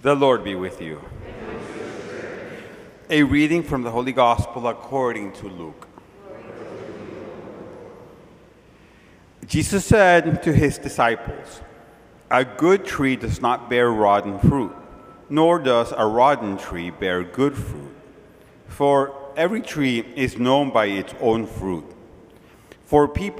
The Lord be with you. A reading from the Holy Gospel according to Luke. Jesus said to his disciples, "A good tree does not bear rotten fruit, nor does a rotten tree bear good fruit. For every tree is known by its own fruit. For people